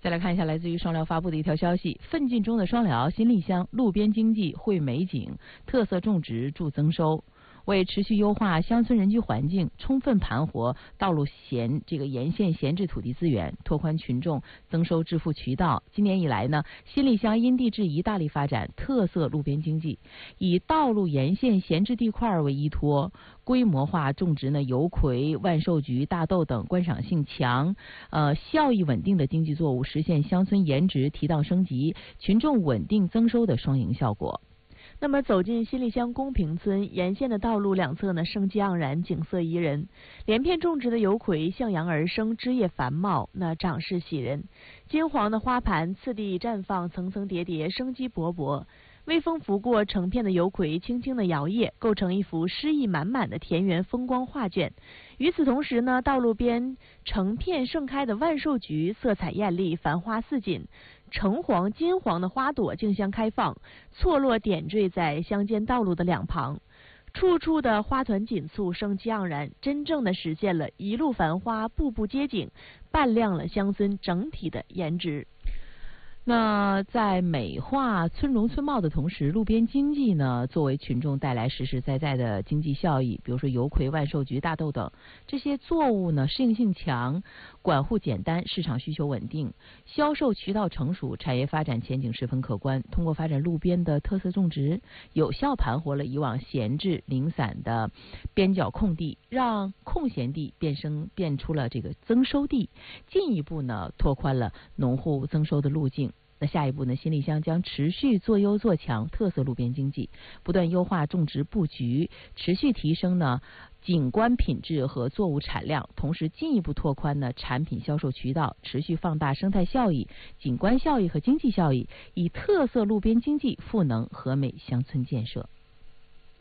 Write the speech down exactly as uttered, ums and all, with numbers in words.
再来看一下来自于双辽发布的一条消息：奋进中的双辽新立乡路边经济绘美景，特色种植助增收。为持续优化乡村人居环境，充分盘活道路闲这个沿线闲置土地资源，拓宽群众增收致富渠道。今年以来呢，新立乡因地制宜，大力发展特色路边经济，以道路沿线闲置地块为依托，规模化种植呢油葵、万寿菊、大豆等观赏性强、呃效益稳定的经济作物，实现乡村颜值提档升级、群众稳定增收的双赢效果。 那么走进新立乡公平村，沿线的道路两侧呢生机盎然，景色宜人，连片种植的油葵向阳而生，枝叶繁茂，那长势喜人。金黄的花盘次第绽放，层层叠叠，生机勃勃。微风拂过，成片的油葵轻轻的摇曳，构成一幅诗意满满的田园风光画卷。与此同时呢，道路边成片盛开的万寿菊色彩艳丽，繁花似锦，橙黄金黄的花朵竞相开放，错落点缀在乡间道路的两旁，处处的花团锦簇，生机盎然，真正的实现了一路繁花步步接景，扮亮了乡村整体的颜值。 那在美化村容村貌的同时，路边经济呢，作为群众带来实实在在的经济效益，比如说油葵、万寿菊、大豆等这些作物呢，适应性强，管护简单，市场需求稳定，销售渠道成熟，产业发展前景十分可观。通过发展路边的特色种植，有效盘活了以往闲置零散的边角空地，让空闲地变生变出了这个增收地，进一步呢拓宽了农户增收的路径。那下一步呢，新立乡将持续做优做强特色路边经济，不断优化种植布局，持续提升呢景观品质和作物产量，同时进一步拓宽呢产品销售渠道，持续放大生态效益、景观效益和经济效益，以特色路边经济赋能和美乡村建设。